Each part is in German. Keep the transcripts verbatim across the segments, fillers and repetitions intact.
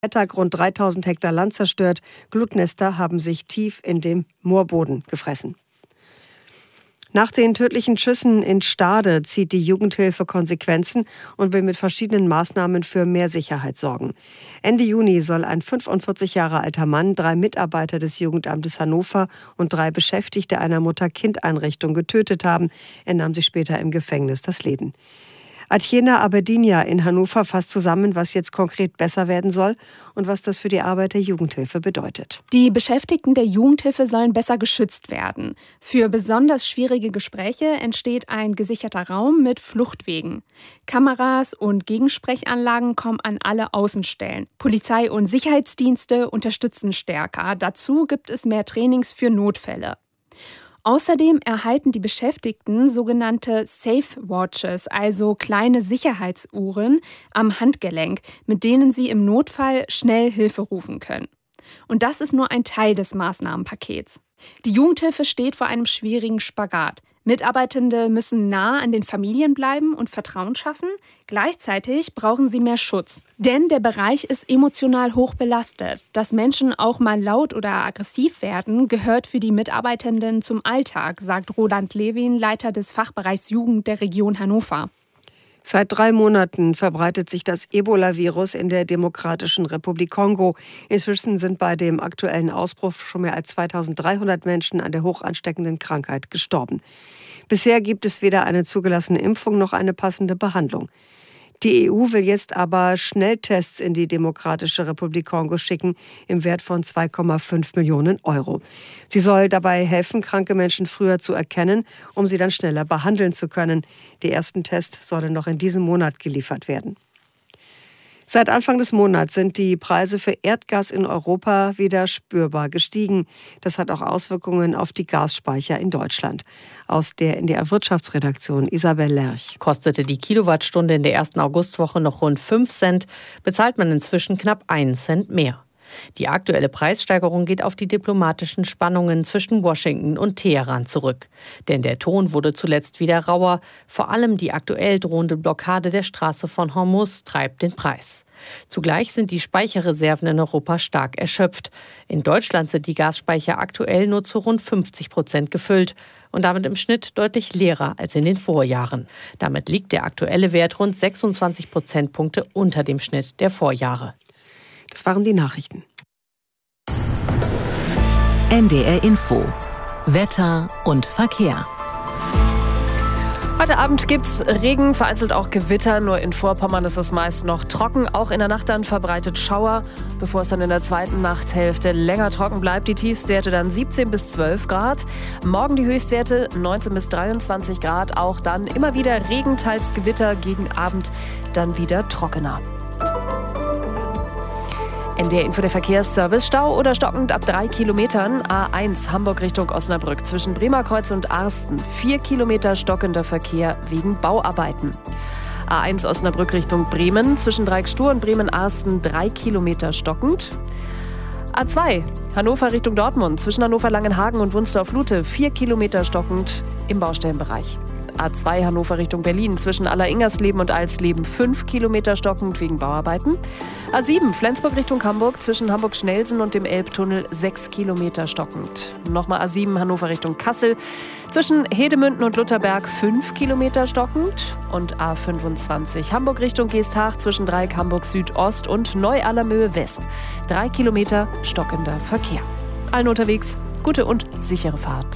Freitag rund dreitausend Hektar Land zerstört. Glutnester haben sich tief in dem Moorboden gefressen. Nach den tödlichen Schüssen in Stade zieht die Jugendhilfe Konsequenzen und will mit verschiedenen Maßnahmen für mehr Sicherheit sorgen. Ende Juni soll ein fünfundvierzig Jahre alter Mann drei Mitarbeiter des Jugendamtes Hannover und drei Beschäftigte einer Mutter-Kind-Einrichtung getötet haben. Er nahm sich später im Gefängnis das Leben. Atjena Abedinia in Hannover fasst zusammen, was jetzt konkret besser werden soll und was das für die Arbeit der Jugendhilfe bedeutet. Die Beschäftigten der Jugendhilfe sollen besser geschützt werden. Für besonders schwierige Gespräche entsteht ein gesicherter Raum mit Fluchtwegen. Kameras und Gegensprechanlagen kommen an alle Außenstellen. Polizei und Sicherheitsdienste unterstützen stärker. Dazu gibt es mehr Trainings für Notfälle. Außerdem erhalten die Beschäftigten sogenannte Safe Watches, also kleine Sicherheitsuhren am Handgelenk, mit denen sie im Notfall schnell Hilfe rufen können. Und das ist nur ein Teil des Maßnahmenpakets. Die Jugendhilfe steht vor einem schwierigen Spagat. Mitarbeitende müssen nah an den Familien bleiben und Vertrauen schaffen. Gleichzeitig brauchen sie mehr Schutz. Denn der Bereich ist emotional hoch belastet. Dass Menschen auch mal laut oder aggressiv werden, gehört für die Mitarbeitenden zum Alltag, sagt Roland Lewin, Leiter des Fachbereichs Jugend der Region Hannover. Seit drei Monaten verbreitet sich das Ebola-Virus in der Demokratischen Republik Kongo. Inzwischen sind bei dem aktuellen Ausbruch schon mehr als zweitausenddreihundert Menschen an der hochansteckenden Krankheit gestorben. Bisher gibt es weder eine zugelassene Impfung noch eine passende Behandlung. Die E U will jetzt aber Schnelltests in die Demokratische Republik Kongo schicken im Wert von zwei Komma fünf Millionen Euro. Sie soll dabei helfen, kranke Menschen früher zu erkennen, um sie dann schneller behandeln zu können. Die ersten Tests sollen noch in diesem Monat geliefert werden. Seit Anfang des Monats sind die Preise für Erdgas in Europa wieder spürbar gestiegen. Das hat auch Auswirkungen auf die Gasspeicher in Deutschland. Aus der N D R Wirtschaftsredaktion Isabel Lerch. Kostete die Kilowattstunde in der ersten Augustwoche noch rund fünf Cent, bezahlt man inzwischen knapp einen Cent mehr. Die aktuelle Preissteigerung geht auf die diplomatischen Spannungen zwischen Washington und Teheran zurück. Denn der Ton wurde zuletzt wieder rauer. Vor allem die aktuell drohende Blockade der Straße von Hormuz treibt den Preis. Zugleich sind die Speicherreserven in Europa stark erschöpft. In Deutschland sind die Gasspeicher aktuell nur zu rund fünfzig Prozent gefüllt und damit im Schnitt deutlich leerer als in den Vorjahren. Damit liegt der aktuelle Wert rund sechsundzwanzig Prozentpunkte unter dem Schnitt der Vorjahre. Das waren die Nachrichten. N D R Info. Wetter und Verkehr. Heute Abend gibt's Regen, vereinzelt auch Gewitter. Nur in Vorpommern ist es meist noch trocken. Auch in der Nacht dann verbreitet Schauer, bevor es dann in der zweiten Nachthälfte länger trocken bleibt. Die Tiefstwerte dann siebzehn bis zwölf Grad. Morgen die Höchstwerte neunzehn bis dreiundzwanzig Grad. Auch dann immer wieder Regen, teils Gewitter, gegen Abend dann wieder trockener. N D R Info, der Verkehrsservice. Stau oder stockend ab drei Kilometern. A eins Hamburg Richtung Osnabrück zwischen Bremerkreuz und Arsten. Vier Kilometer stockender Verkehr wegen Bauarbeiten. A eins Osnabrück Richtung Bremen zwischen Dreieckstur und Bremen-Arsten. Drei Kilometer stockend. A zwei Hannover Richtung Dortmund zwischen Hannover-Langenhagen und Wunstorf-Lute. Vier Kilometer stockend im Baustellenbereich. A zwei Hannover Richtung Berlin zwischen Aller-Ingersleben und Alsleben fünf Kilometer stockend wegen Bauarbeiten. A sieben Flensburg Richtung Hamburg zwischen Hamburg-Schnelsen und dem Elbtunnel sechs Kilometer stockend. Nochmal A sieben Hannover Richtung Kassel zwischen Hedemünden und Lutherberg fünf Kilometer stockend. Und A fünfundzwanzig Hamburg Richtung Geesthacht zwischen Dreieck Hamburg Südost und Neu-Allermöhe West. Drei Kilometer stockender Verkehr. Allen unterwegs gute und sichere Fahrt.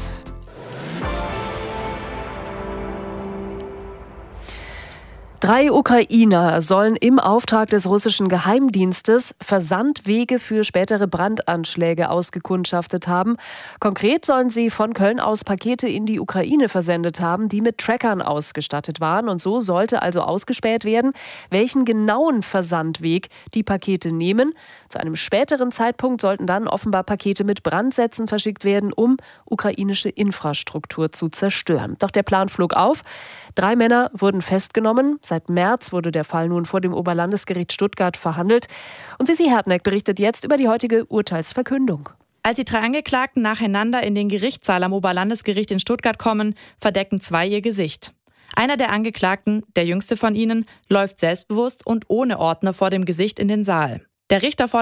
Drei Ukrainer sollen im Auftrag des russischen Geheimdienstes Versandwege für spätere Brandanschläge ausgekundschaftet haben. Konkret sollen sie von Köln aus Pakete in die Ukraine versendet haben, die mit Trackern ausgestattet waren. Und so sollte also ausgespäht werden, welchen genauen Versandweg die Pakete nehmen. Zu einem späteren Zeitpunkt sollten dann offenbar Pakete mit Brandsätzen verschickt werden, um ukrainische Infrastruktur zu zerstören. Doch der Plan flog auf. Drei Männer wurden festgenommen. Seit März wurde der Fall nun vor dem Oberlandesgericht Stuttgart verhandelt. Und Sissi Hertneck berichtet jetzt über die heutige Urteilsverkündung. Als die drei Angeklagten nacheinander in den Gerichtssaal am Oberlandesgericht in Stuttgart kommen, verdecken zwei ihr Gesicht. Einer der Angeklagten, der jüngste von ihnen, läuft selbstbewusst und ohne Ordner vor dem Gesicht in den Saal. Der Richter fordert